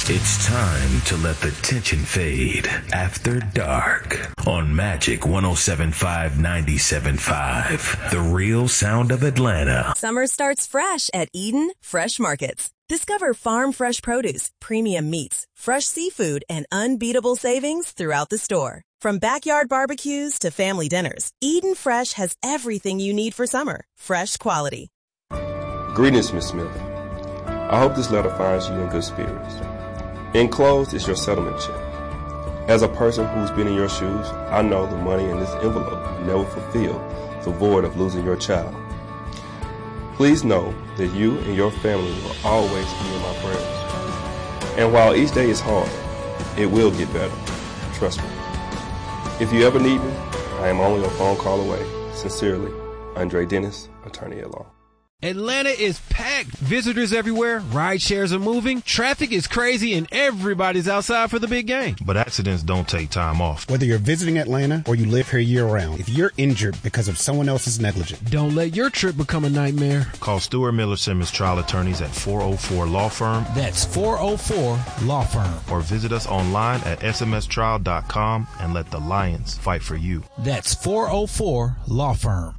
It's time to let the tension fade after dark on Magic 107.5 97.5, the real sound of Atlanta. Summer starts fresh at Eden Fresh Markets. Discover farm fresh produce, premium meats, fresh seafood, and unbeatable savings throughout the store. From backyard barbecues to family dinners, Eden Fresh has everything you need for summer. Fresh quality. Greetings, Ms. Smith. I hope this letter finds you in good spirits. Enclosed is your settlement check. As a person who's been in your shoes, I know the money in this envelope will never fulfill the void of losing your child. Please know that you and your family will always be in my prayers. And while each day is hard, it will get better. Trust me. If you ever need me, I am only a phone call away. Sincerely, Andre Dennis, attorney at law. Atlanta is packed. Visitors everywhere. Ride shares are moving. Traffic is crazy and everybody's outside for the big game. But accidents don't take time off. Whether you're visiting Atlanta or you live here year-round, if you're injured because of someone else's negligence, don't let your trip become a nightmare. Call Stewart Miller Simmons Trial Attorneys at 404 Law Firm. That's 404 Law Firm. Or visit us online at smstrial.com and let the Lions fight for you. That's 404 Law Firm.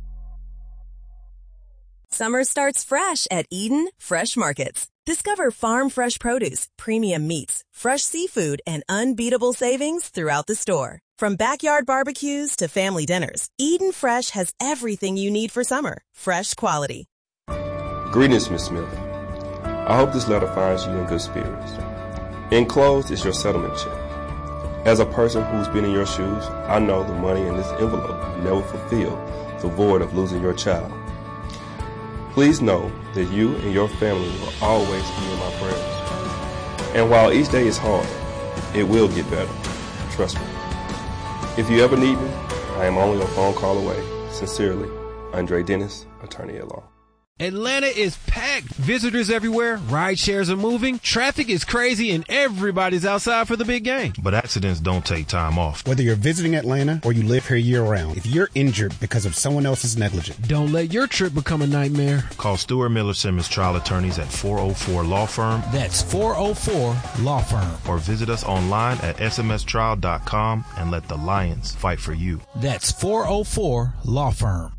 Summer starts fresh at Eden Fresh Markets. Discover farm fresh produce, premium meats, fresh seafood, and unbeatable savings throughout the store. From backyard barbecues to family dinners, Eden Fresh has everything you need for summer. Fresh quality. Greetings, Ms. Smith. I hope this letter finds you in good spirits. Enclosed is your settlement check. As a person who's been in your shoes, I know the money in this envelope will never fulfill the void of losing your child. Please know that you and your family will always be in my prayers. And while each day is hard, it will get better. Trust me. If you ever need me, I am only a phone call away. Sincerely, Andre Dennis, attorney at law. Atlanta is packed. Visitors everywhere. Ride shares are moving. Traffic is crazy and everybody's outside for the big game. But accidents don't take time off. Whether you're visiting Atlanta or you live here year-round, if you're injured because of someone else's negligence, don't let your trip become a nightmare. Call Stewart Miller Simmons Trial Attorneys at 404 Law Firm. That's 404 Law Firm. Or visit us online at smstrial.com and let the Lions fight for you. That's 404 Law Firm.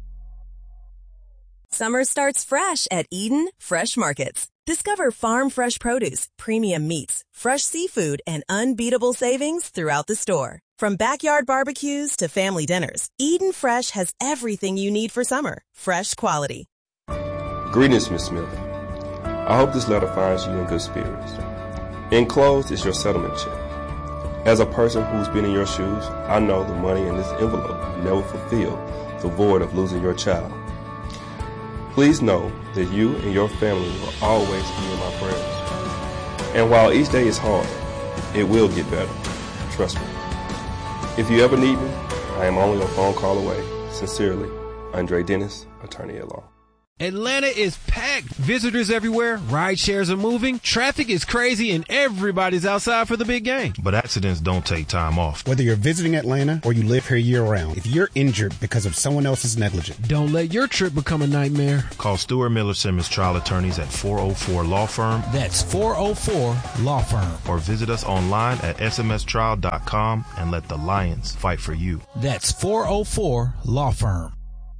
Summer starts fresh at Eden Fresh Markets. Discover farm fresh produce, premium meats, fresh seafood, and unbeatable savings throughout the store. From backyard barbecues to family dinners, Eden Fresh has everything you need for summer. Fresh quality. Greetings, Ms. Smith. I hope this letter finds you in good spirits. Enclosed is your settlement check. As a person who's been in your shoes, I know the money in this envelope will never fulfill the void of losing your child. Please know that you and your family will always be in my prayers. And while each day is hard, it will get better. Trust me. If you ever need me, I am only a phone call away. Sincerely, Andre Dennis, attorney at law. Atlanta is packed. Visitors everywhere. Ride shares are moving. Traffic is crazy and everybody's outside for the big game. But accidents don't take time off. Whether you're visiting Atlanta or you live here year-round, if you're injured because of someone else's negligence, don't let your trip become a nightmare. Call Stewart Miller Simmons Trial Attorneys at 404 Law Firm. That's 404 Law Firm. Or visit us online at smstrial.com and let the Lions fight for you. That's 404 Law Firm.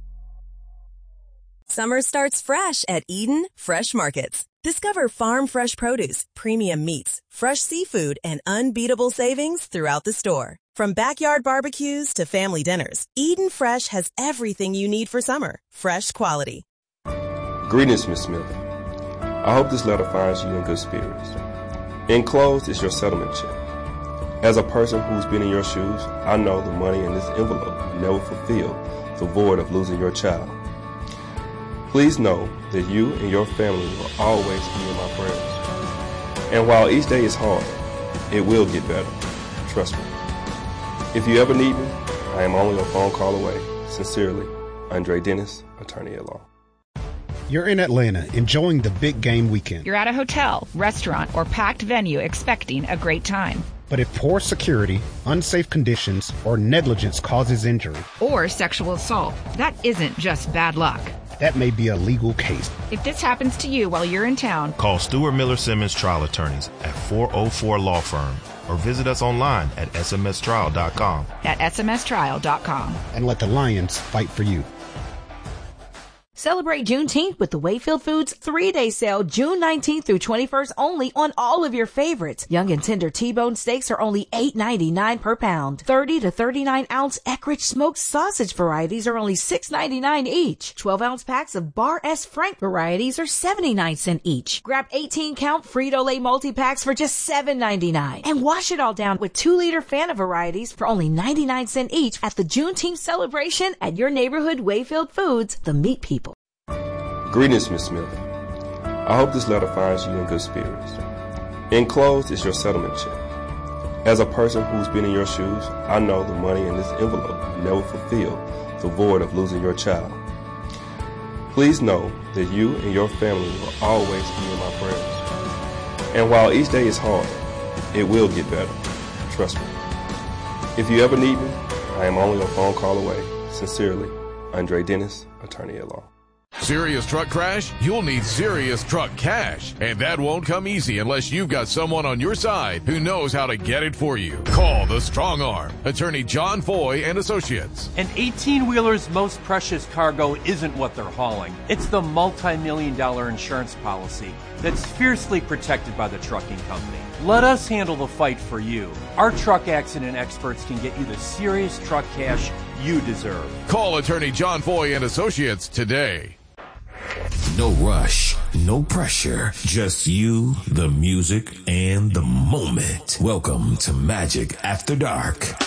Summer starts fresh at Eden Fresh Markets. Discover farm fresh produce, premium meats, fresh seafood, and unbeatable savings throughout the store. From backyard barbecues to family dinners, Eden Fresh has everything you need for summer. Fresh quality. Greetings, Ms. Smith. I hope this letter finds you in good spirits. Enclosed is your settlement check. As a person who's been in your shoes, I know the money in this envelope will never fulfill the void of losing your child. Please know that you and your family will always be in my prayers. And while each day is hard, it will get better. Trust me. If you ever need me, I am only a phone call away. Sincerely, Andre Dennis, attorney at law. You're in Atlanta enjoying the big game weekend. You're at a hotel, restaurant, or packed venue expecting a great time. But if poor security, unsafe conditions, or negligence causes injury, or sexual assault, that isn't just bad luck. that may be a legal case. If this happens to you while you're in town, Call Stewart Miller Simmons Trial Attorneys at 404 Law Firm or visit us online at smstrial.com. at smstrial.com. And let the lions fight for you. Celebrate Juneteenth with the Wayfield Foods 3-day sale June 19th through 21st only on all of your favorites. Young and tender T-bone steaks are only $8.99 per pound. 30 to 39-ounce Eckrich smoked sausage varieties are only $6.99 each. 12-ounce packs of Bar S Frank varieties are 79 cents each. Grab 18-count Frito-Lay multi-packs for just $7.99. And wash it all down with 2-liter Fanta varieties for only 99 cents each at the Juneteenth celebration at your neighborhood Wayfield Foods, the meat people. Greetings, Miss Miller. I hope this letter finds you in good spirits. Enclosed is your settlement check. As a person who's been in your shoes, I know the money in this envelope will never fulfill the void of losing your child. Please know that you and your family will always be in my prayers. And while each day is hard, it will get better. Trust me. If you ever need me, I am only a phone call away. Sincerely, Andre Dennis, attorney at law. Serious truck crash? You'll need serious truck cash. And that won't come easy unless you've got someone on your side who knows how to get it for you. Call the Strong Arm, attorney John Foy and Associates. An 18-wheeler's most precious cargo isn't what they're hauling. It's the multi-million-dollar insurance policy that's fiercely protected by the trucking company. Let us handle the fight for you. Our truck accident experts can get you the serious truck cash you deserve. Call attorney John Foy and Associates today. No rush, no pressure, just you, the music, and the moment. Welcome to Magic After Dark.